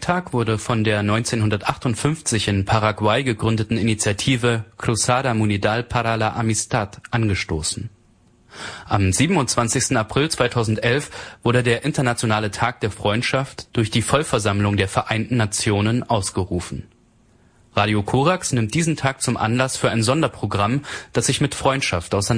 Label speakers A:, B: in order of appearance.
A: Tag wurde von der 1958 in Paraguay gegründeten Initiative Cruzada Mundial para la Amistad angestoßen. Am 27. April 2011 wurde der Internationale Tag der Freundschaft durch die Vollversammlung der Vereinten Nationen ausgerufen. Radio Korax nimmt diesen Tag zum Anlass für ein Sonderprogramm, das sich mit Freundschaft auseinandersetzt.